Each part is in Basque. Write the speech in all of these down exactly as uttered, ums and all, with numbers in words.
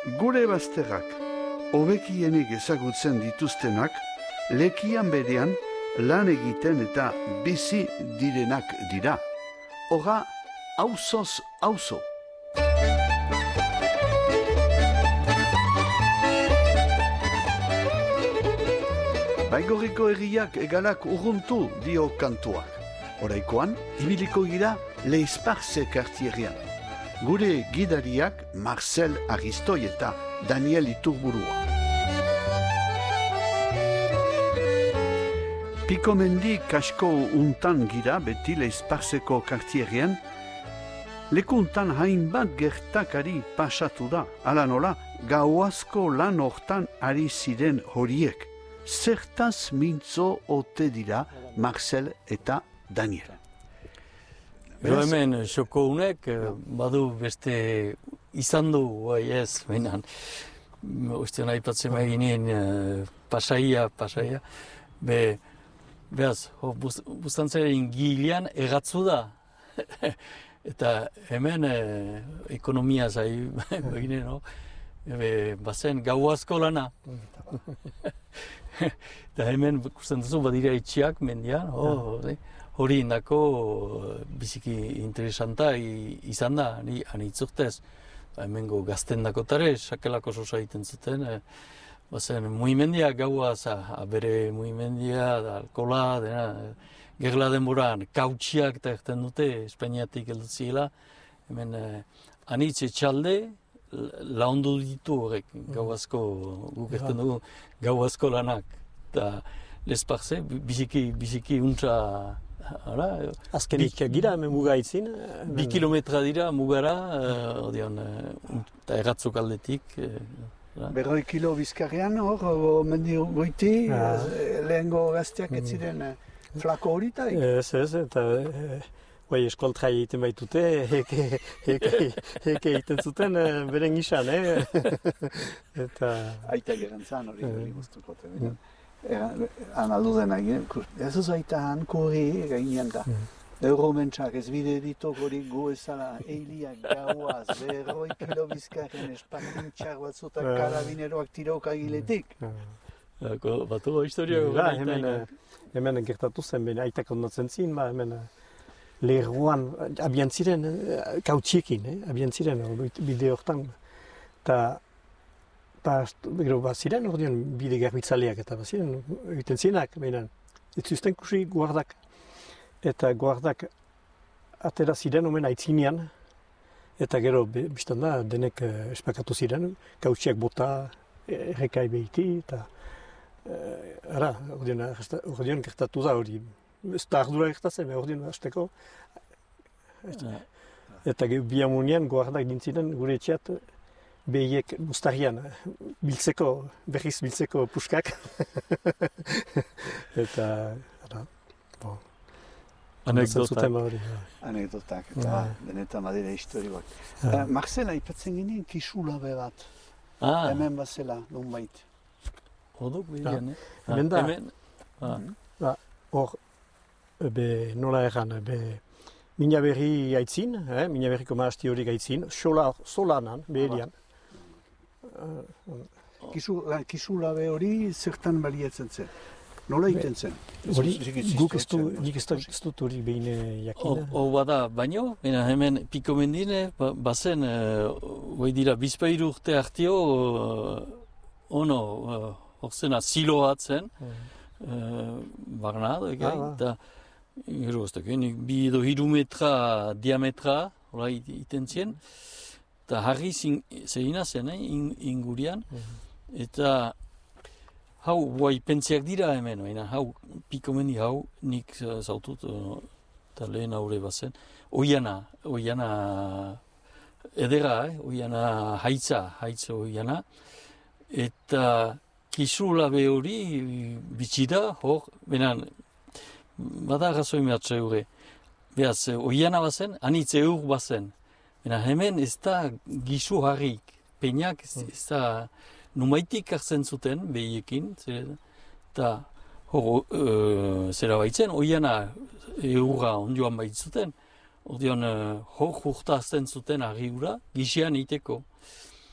Gure bazterrak, hobekienik ezagutzen dituztenak, lekian berean lan egiten eta bizi direnak dira. Hora, auzoz auzo. Baigorriko herriak egalak urruntu dio kantuak. Oraikoan, ibiliko gira Leisparze kartierrian. Gure gidariak Marcel Aristoi eta Daniel Iturburua. Pikomendi kasko untan gira beti Leisparzeko kartierrian, leku untan hainbat gertakari pasatu da, ala nola, gauazko lan hortan ari ziren horiek. Zertaz mintzo ote dira Marcel eta Daniel. Gero hemen xoko unek, badu beste izan du, bai ez, behinan. Oizten aipatzen eginen pasaia, pasaia. Be, behaz, bustantzaren gilean egatzu da. Eta hemen ekonomia zai, begine, no? Be, bazen gau asko lana. Eta hemen, ikusten duzu, badira itxiak, mendian, hori indako biziki interesanta izan da, han itzurtez. Hemengo gazten dakotare, sakelako sosa egiten zuten, bazen muimendia gaua, bere muimendia, alkola, dena, gerla denboran, kautxiak eta egiten dute, Espainiatik helduziela, hemen anitz etxalde, laundu ditu horrek, gau asko, guk egiten dugu, gau asko lanak, eta Leisparze, biziki, biziki untza, azkenik gira, hemen muga itzin? Bi kilometra dira mugara, eta erratzuk aldetik. Berroi kilo bizkarrean hor, mendi goiti, lehengo gazteak ez ziren flako horitaik? Ez, ez, eta bai, eskoltrai egiten baitute, heke egiten zuten beren isan, eh? Aita gerantzan hori hori guztuko. Han aldu dena egin, ez ez aita hanko hori gainean da. Euromentsak ez bide ditok hori gu ezala eiliak gauaz, berroi kilo bizkarren espantintxak batzutak karabineroak tirauka giletik. Batu historia hemen, hemen gertatu zen, aitak ondatzen zin, hemen Lerroan, abian ziren, kautxiekin, eh? abian ziren, bide hortan. Eta, gero, ziren, ordean, bide garbitzaleak eta ziren, egiten zirenak, behinan. Ez zuzten kusi guardak. Eta guardak atera ziren, omen aitzinean. Eta gero, biztan da, denek espakatu ziren, kautxiak bota, errekai behiti, eta, ara, ordean gertatu da hori. Ez da ardura gertatzen, ordin hasteko. Eta biamunean guardak dintziren gure etxeat behiek bustarian biltzeko, berriz biltzeko puskak. Eta, ara, bo. Anekdotak. Anekdotak, eta benetan badira historioak. Marcel, aipatzen ginen kisulabe bat. Hemen bazela, nonbait. Hoduk bidean, eh? Hemen da. Hor, be, nola erran, be, mina berri aitzin, eh, mina berriko maasti hori gaitzin, solanan, beherian. Kisulabe hori zertan baliatzen zen? Nola egiten zen? Hori, guk ez dut hori behin jakin. Hor bada, baino, hemen Pikomendine, bazen, hoi dira, bizpairu urte hartio, ono, hor zena, silo bat zen, barna, eta gero ez dakit, bi edo hiru metra diametra, hola iten zien, eta harri zegina zen, ingurian, eta hau, guai pentziak dira hemen, hau, Pikomendi hau, nik zautut, eta lehen haure bazen, oiana, oiana edera, oiana haitza, haitza oiana, eta kisulabe hori bitxida, hor, benan, bada gazoi mehatze gure. Beaz, oiana bazen, anitze eur bazen. Bena hemen ez da gisu harrik, peinak ez da numaitik hartzen zuten behiekin, eta hor, zera baitzen, oiana eurra ondioan baitzuten, ordean hor jurta azten zuten harri ura, gisean eiteko.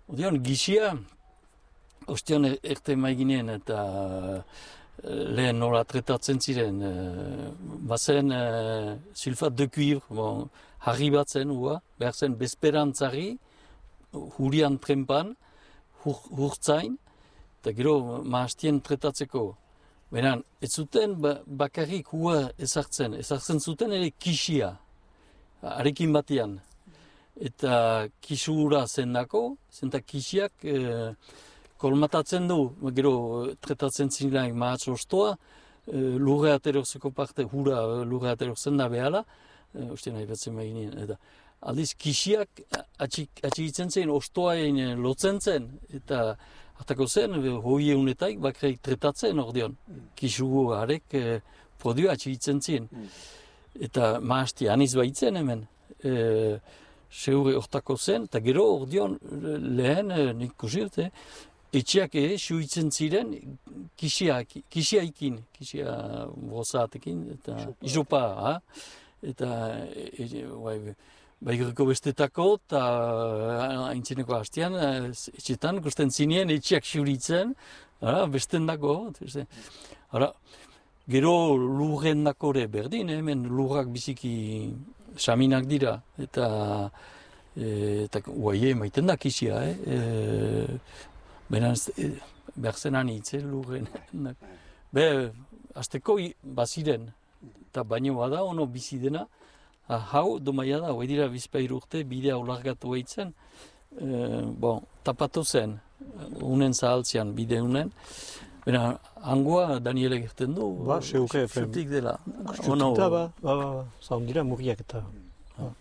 Odeon, gizia, ostean erte maiginen eta lehen nola tretatzen ziren, bazen sulfat de cuivre, bon, harri bat zen, hua, behar zen bezperantzari, hurian trempan, hur, hurtzain, eta gero mahastien tretatzeko. Beran, ez zuten ba, bakarrik hua ezartzen, ezartzen zuten ere kisia, arekin batean. Eta kisura zendako, zenta kisiak e, kolmatatzen du, gero tretatzen ziren mahatz ostoa, e, lurre aterorzeko parte, hura lurre aterorzen da behala, e, uste nahi batzen beginen, eta aldiz kisiak atxigitzen zen, ostoa egin lotzen zen, eta hartako zen, hoi egunetaik bakarrik tretatzen ordeon. Kisugu harek e, produa atxigitzen zen. Eta mahasti aniz baitzen hemen. E, Seure hortako zen, eta gero ordeon lehen, e, nik kusirte, etxeak ere suitzen ziren kisiaikin, kisia brozatekin, eta isopa, ha? Eta, e, e, Baiguriko bestetako eta haintzineko hastean, etxetan, ikusten zinien, etxeak xuritzen, besten dako. Ara, gero lurren dakore berdin, hemen lurrak biziki saminak dira, eta eta guaie maiten da kisia, eh? E, Beran, e, behar zen anitz, eh, lurren. Be, azteko baziren, eta baino bada, ono bizi dena, hau, domaia da, hoi dira bizpairu urte, bidea ulargatu eitzen, e, bon, tapatu zen, unen zahaltzean, bide unen. Bena, hangoa Daniele gerten du, ba, seuke, xutik dela. Xutik da, ba, ba, ba, zaun dira murriak eta. Ba.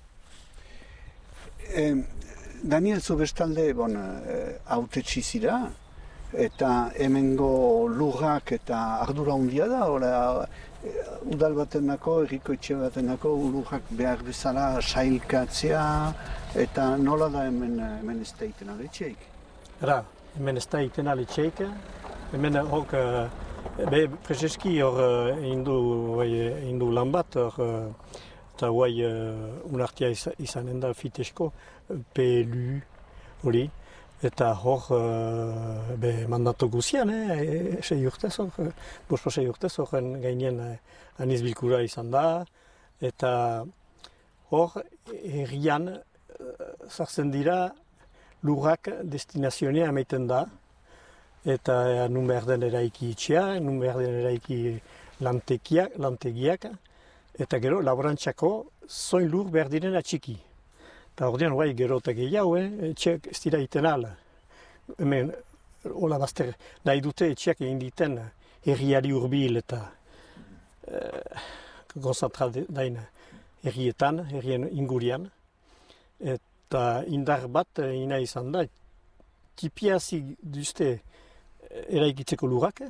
E, Daniel, zu bestalde, bon, autetxi zira, eta hemengo lurrak eta ardura hundia da, ora, udal batenako, erriko etxe batenako, lurrak behar bezala sailkatzea, eta nola da hemen, hemen ez da iten aletxeik? Era, hemen ez da iten aletxeik, hemen hok, be, prezeski hor egin du lan bat, hor, eta guai unartia izanen da fitesko, P L U hori, eta hor, uh, be, mandato guzian, eh, sei urtez hor, bospo sei urtez horren gainean eh, aniz bilkura izan da, eta hor, herrian sartzen dira lurrak destinazionea amaiten da, eta eh, nun behar den eraiki itxea, nun behar den eraiki lantegiak, lantegiak, eta gero laborantzako zoin lur behar diren atxiki. Eta ordean, guai, gero eta gehiago, eh? Etxeak ez dira iten ala. Hemen, hola bazter, nahi dute etxeak egin diten herriari hurbil eta eh, konzentrat dain herrietan, herrien ingurian. Eta indar bat ina izan da, tipiazi duzte eraikitzeko lurrak,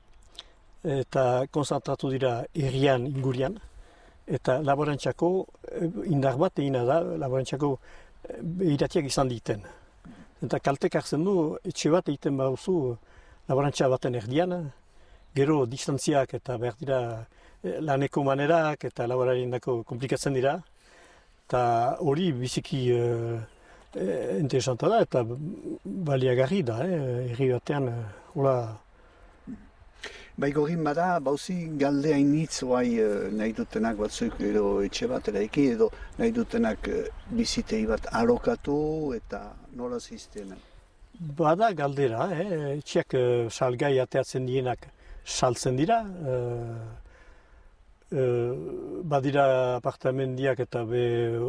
eta konzentratu dira herrian ingurian. Eta laborantzako indar bat egina da, laborantzako iratiak izan diten. Eta kaltek hartzen du, etxe bat egiten bauzu laborantza baten erdian, gero distantziak eta behar dira laneko manerak eta laborarien dako komplikatzen dira. Eta hori biziki uh, interesanta da eta baliagarri da, eh? Herri batean, hola. Baigorin bada, bauzi galde hainitz oai nahi dutenak batzuk edo etxe bat eraiki edo nahi dutenak bizitei bat alokatu eta nola ziztena? Bada galdera, eh? Etxeak salgai ateatzen dienak saltzen dira. Uh, uh, badira apartamendiak eta be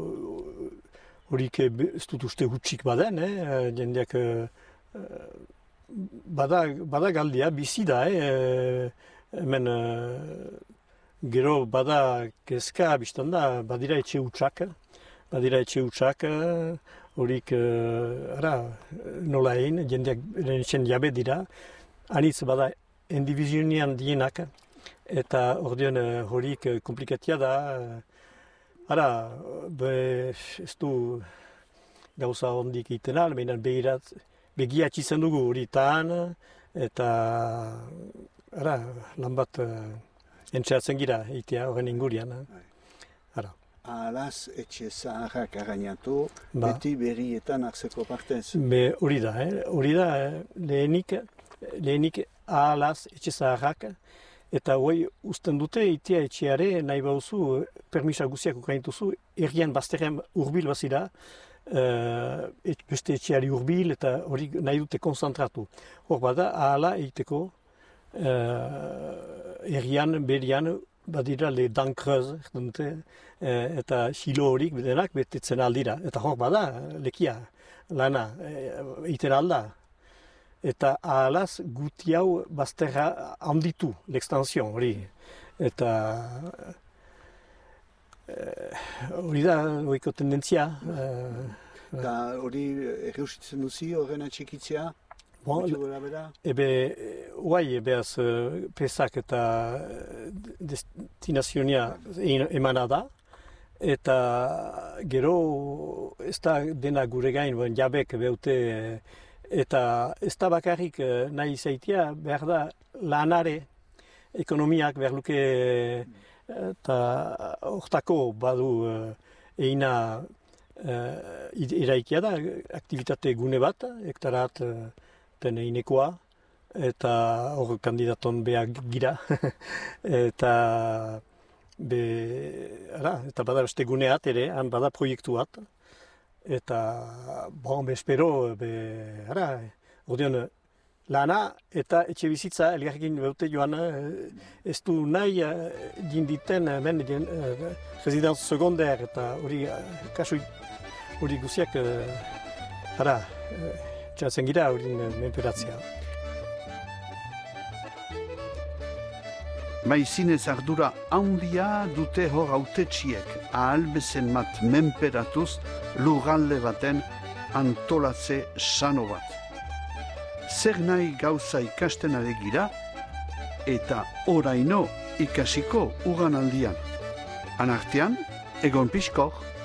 horik ez dut uste hutsik baden, eh? Jendeak uh, Bada, bada galdia, bizi da, eh? Hemen gero bada kezka biztan da, badira etxe hutsak, badira etxe hutsak, horik, ara, nola egin, jendeak etxen jabe dira, anitz bada endivizionian dienak, eta ordean horik komplikatia da, ara, be, ez du gauza hondik egiten al, behinan behirat, begiatzi zen dugu horitan, eta ara, lan bat uh, entxeatzen gira, eitea horren ingurian. Ara. ahalaz etxe zaharrak arainatu, Ba. beti berrietan hartzeko partez. Be, hori da, eh? hori da, eh, lehenik, lehenik ahalaz etxe zaharrak, eta hoi usten dute itea etxeare nahi bauzu, permisa guziak ukaintuzu, errian bazterrean urbil bazira, uh, et, beste etxeari urbil eta hori nahi dute konzentratu. Hor bada, ahala egiteko, uh, errian, berian, badira le dankreuz, dute, uh, eta xilo horik denak betetzen aldira. Eta hor bada, lekia, lana, egiten alda. Eta ahalaz guti hau bazterra handitu, l'extension hori. Eta hori da, horiko tendentzia. Eta hori erreusitzen duzi horren atxikitzea? Bon, ebe, guai, ebeaz, pesak eta destinazionia emana da. Eta gero, ez da dena gure gain, bon, jabek beute. Eta ez da bakarrik nahi zaitia, behar da lanare, ekonomiak behar luke eta hortako badu eina eraikia da, aktivitate gune bat, hektarat den einekoa, eta hor kandidaton behar gira. eta be, ara, eta bada beste guneat ere, han bada proiektu bat. Eta, bon, be, espero, be, ara, ordean, lana eta etxe bizitza, elgarrekin beute joan, ez du nahi jinditen, hemen, residence secondaire, eta hori, kasu, hori guziak, ara, txatzen gira, hori menperatzea. Maizinez ardura handia dute hor autetxiek, ahal bezen mat menperatuz lurralde baten antolatze sano bat. Zer nahi gauza ikasten aregira eta oraino ikasiko ugan aldian. Anartean, egon pixkor.